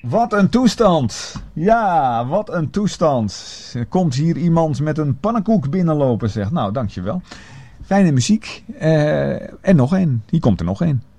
Wat een toestand. Ja, wat een toestand. Er komt hier iemand met een pannenkoek binnenlopen, zegt. Nou, dankjewel. Fijne muziek. En nog één. Hier komt er nog één.